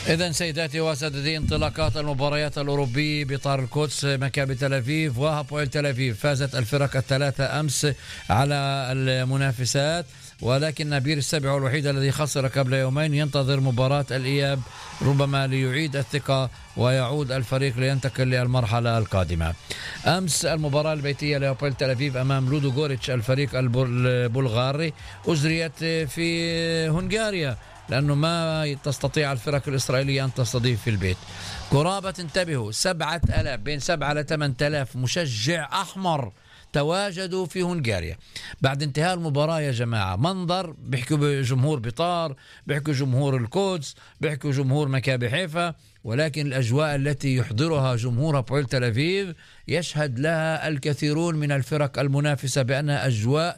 إذن سيداتي وسادتي، انطلاقات المباريات الأوروبية بطار القدس. مكابي تل أبيب وهابويل تل أبيب، فازت الفرق الثلاثة أمس على المنافسات، ولكن نبيل السبع هو الوحيد الذي خسر قبل يومين. ينتظر مباراة الإياب ربما ليعيد الثقة ويعود الفريق لينتقل للمرحلة القادمة. أمس المباراة البيتية لهابويل تل أبيب أمام لودو غوريتش الفريق البلغاري أجريت في هنغاريا، لأنه ما تستطيع الفرق الإسرائيلية أن تستضيف في البيت. قرابة، انتبهوا، 7000 بين 7 ل 8000 مشجع أحمر تواجدوا في هنغاريا بعد انتهاء المباراة. يا جماعة منظر، بيحكوا جمهور بطار، بيحكوا جمهور القدس، بيحكوا جمهور مكابي حيفا، ولكن الأجواء التي يحضرها جمهور هابويل تل أبيب يشهد لها الكثيرون من الفرق المنافسة بأنها أجواء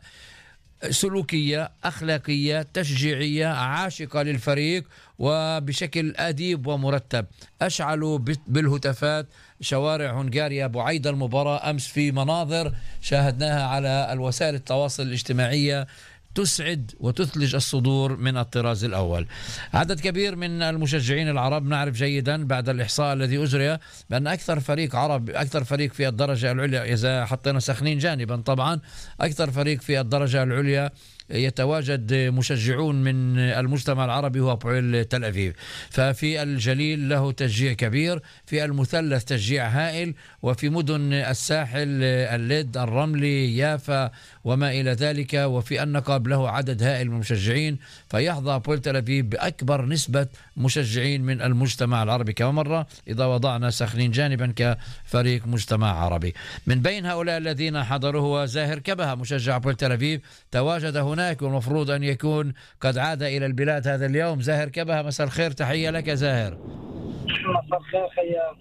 سلوكية، أخلاقية، تشجيعية، عاشقة للفريق وبشكل أديب ومرتب. أشعلوا بالهتافات شوارع هنغاريا بعيد المباراة أمس في مناظر شاهدناها على الوسائل التواصل الاجتماعية تسعد وتثلج الصدور من الطراز الأول. عدد كبير من المشجعين العرب، نعرف جيدا بعد الإحصاء الذي أجري بأن أكثر فريق عرب، أكثر فريق في الدرجة العليا، إذا حطينا سخنين جانبا طبعا، أكثر فريق في الدرجة العليا يتواجد مشجعون من المجتمع العربي هو هابويل تل أبيب. ففي الجليل له تشجيع كبير، في المثلث تشجيع هائل، وفي مدن الساحل الليد، الرملي، يافا وما إلى ذلك، وفي النقب له عدد هائل من المشجعين. فيحظى هابويل تل أبيب بأكبر نسبة مشجعين من المجتمع العربي كما مرة إذا وضعنا سخنين جانبا كفريق مجتمع عربي. من بين هؤلاء الذين حضروا هو زاهر كبهة مشجع هابويل تل أبيب، تواجد هناك والمفروض أن يكون قد عاد إلى البلاد هذا اليوم. زاهر كبهة، مساء الخير، تحية لك زاهر. مساء الخير خيام.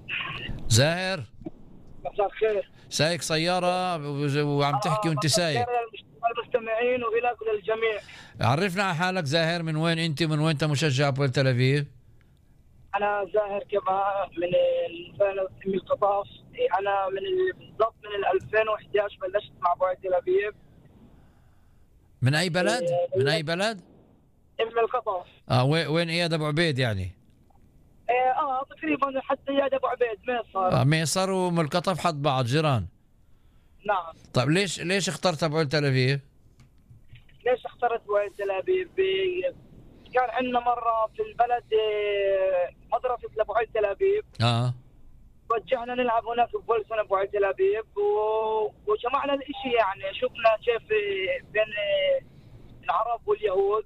زاهر، مساء الخير. سايق سيارة وعم تحكي وانت سايق. المستمعين وإلى كل الجميع. عرفنا على حالك زاهر، من وين انت، من وين انت مشجع هابويل تل أبيب؟ أنا زاهر كبهة من القطاف. أنا بالضبط من 2011 بلشت مع هابويل تل أبيب. من أي بلد؟ من أي بلد؟ من القطاف. وين إياد أبو عبيد يعني؟ تقريبا حتى إياد أبو عبيد ميصر. ميصر ومن القطاف حد بعض جيران. نعم. طيب ليش اخترت هابويل تل أبيب؟ ليش اخترت هابويل تل أبيب؟ كان عندنا مرة في البلد مدرسة هابويل تل أبيب. وجهنا نلعب هناك في بولسون هابويل تل أبيب وجمعنا الاشي، يعني شفنا كيف بين العرب واليهود،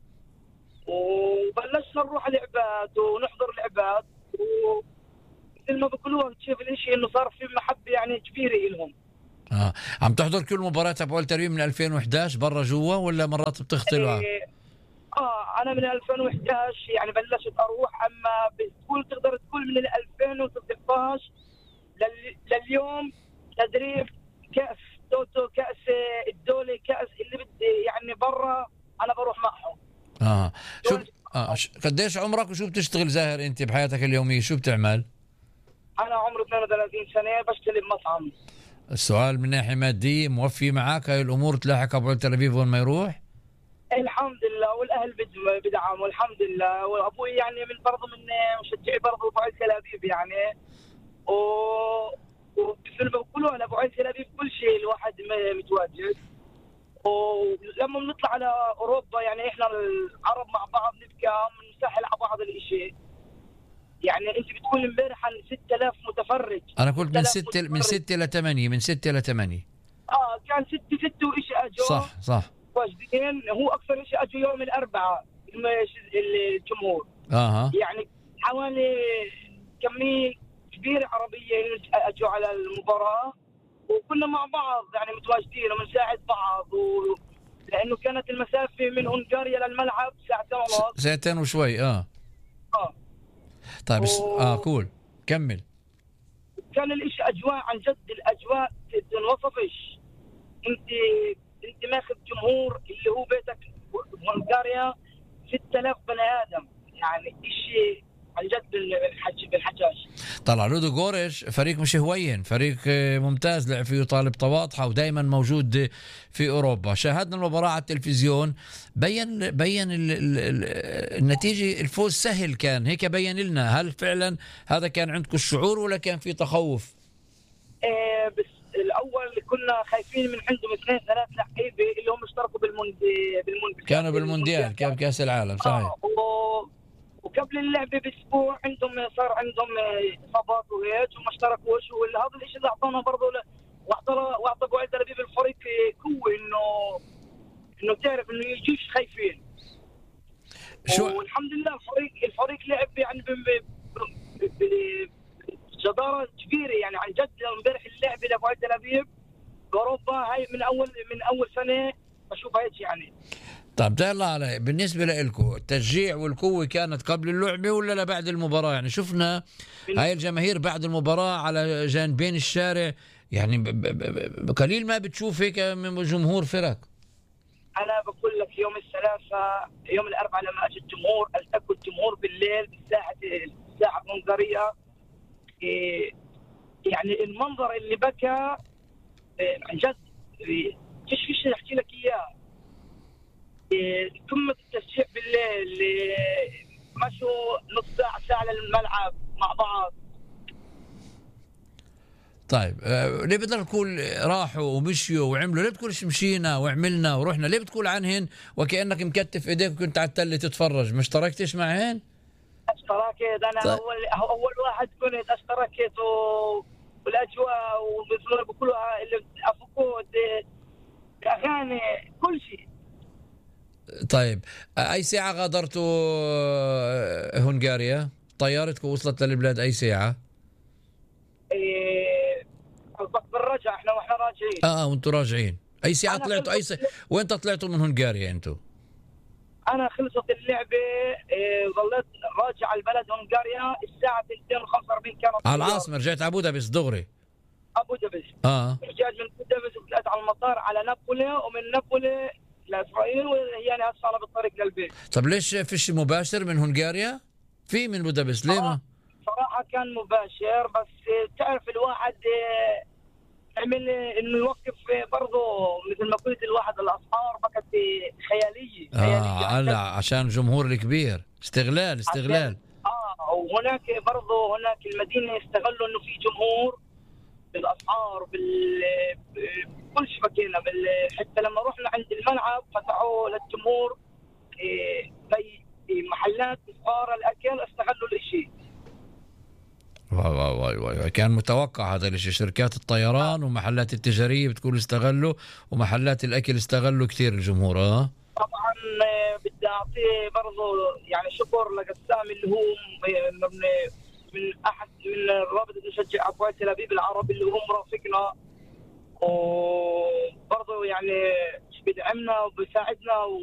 وبلشنا نروح لعبات ونحضر لعبات، ومثل ما بيقولوها تشوف الاشي انه صار في محبة يعني كبيرة لهم. عم تحضر كل مباراة هابويل تل أبيب من 2011 برا جوا ولا مرات بتختلوا؟ انا من 2011 يعني بلشت اروح، اما تقدر تقول من 2016 لليوم تدريب كأس توتو، كأس الدولة، كأس اللي بدي يعني برا انا بروح معهم. قديش عمرك وشو بتشتغل زاهر انت بحياتك اليومية؟ شو بتعمل؟ انا عمري 32 سنة بشتغل بمطعم. السؤال من ناحية مادية موفي معك هاي الامور تلاحق هابويل تل أبيب وين ما يروح؟ الحمد لله، والاهل بدعموا الحمد لله، وابوي يعني من برضه من مشجعي برضه هابويل تل أبيب يعني، ومثل ما بيقولوا انا هابويل تل أبيب كل شيء الواحد متواجد. ولما بنطلع على اوروبا يعني احنا العرب مع بعض نبكى بنسهل على بعض الاشي. يعني انت بتقول امبارح عن 6000 متفرج، انا قلت من 6 ل 8، من 6 ل 8. كان 6 وإشي اجوا. صح واجدين. هو اكثر شيء اجوا يوم الاربعاء الجمهور. يعني حوالي كميه كبيره عربيه اجوا على المباراه، وكنا مع بعض يعني متواجدين وبنساعد بعض، لانه كانت المسافه من هنغاريا للملعب ساعتين وشوي. طيب كول كمل. كان الاشي اجواء عن جد، الاجواء تنوصفش. انت ماخذ جمهور اللي هو بيتك هنغاريا 6000 بني ادم، يعني اشي عن جد بالحجاج. طلع لودو غوريش فريق مش هوين، فريق ممتاز، لعب فيه طالبته واضحة ودائما موجود في أوروبا. شاهدنا المباراة على التلفزيون، بين النتيجة، الفوز سهل كان هيك، بين لنا هل فعلا هذا كان عندكم الشعور ولا كان في تخوف؟ بس الأول كنا خايفين من عندهم 2-3 لعيبة اللي هم اشتركوا بالمونديال، كانوا بالمونديال، كان بكأس العالم صحيح. وقبل اللعبة بأسبوع صار عندهم إصابات وهيك وما اشتركوش، وهذا الشيء اللي أعطانا برضه وأعطى بوعي تل أبيب الفريق قوة إنه تعرف إنه يجيش خايفين. والحمد لله الفريق لعب يعني بجدارة كبيرة يعني عن جد. امبارح اللعبة لبوعي تل أبيب بأوروبا هاي من أول سنة بشوف هيك يعني. طيب الله علي، بالنسبة لكم التشجيع والقوة كانت قبل اللعبة ولا بعد المباراة؟ يعني شفنا هاي الجماهير بعد المباراة على جانبين الشارع، يعني قليل ما بتشوف هيك من جمهور فرق. أنا بقول لك يوم الثلاثاء يوم الأربعاء لما أجى الجمهور التقوا الجمهور بالليل بالساعة المنظرية، يعني المنظر اللي بكى عن جد فيش أحكي لك إياه. قمة التشجيع بالليل، مشوا نص ساعة للملعب مع بعض. طيب ليه بدنا نقول راحوا ومشيوا وعملوا؟ ليه بتقولش مشينا وعملنا ورحنا؟ ليه بتقول عنهن وكأنك مكتف ايديك وكنت على التل تتفرج؟ ما اشتركتش معهن؟ اشتركت انا. طيب. اول واحد كنت اشتركت والاجواء وكلها اللي افقود اغاني كل شيء. طيب اي ساعة غادرتوا هنغاريا؟ طيارتكم وصلت للبلاد اي ساعة؟ قصدك بالرجع واحنا راجعين؟ وانتم راجعين اي ساعة طلعتوا؟ وين طلعتوا من هنغاريا انتم؟ انا خلصت اللعبة ظليت راجع البلد هنغاريا الساعة 2:45 كانت على العاصمة. رجعت ابو دبس دغري؟ ابو دبس. رجعت من ابو دبس وطلعت على المطار على نابولي، ومن نابولي لاسرائيل، وهي انا هسه على بالطريق للبيت. طب ليش فيش مباشر من هنغاريا؟ في من بودابست ليه ما؟ صراحة كان مباشر، بس تعرف الواحد عمل انه يوقف برضه مثل ما قلت الواحد الاسعار بقت خيالية. عشان الجمهور الكبير، استغلال. وهناك برضه هناك المدينة استغلوا انه في جمهور بالاسعار بكل شيء بكينا حتى لما رحنا عند الملعب فتحوا للجمهور في محلات صغار الاكل استغلوا الاشي. واي كان متوقع هذا الشيء. شركات الطيران ومحلات التجارية بتكون استغلوا، ومحلات الاكل استغلوا كثير الجمهور. طبعا بدي اعطيه برضه يعني شكر لقسام اللي هو من احد من رابطة مشجع ابواب تل ابيب العربي اللي هو مرافقنا، وبرضه يعني بدعمنا وبيساعدنا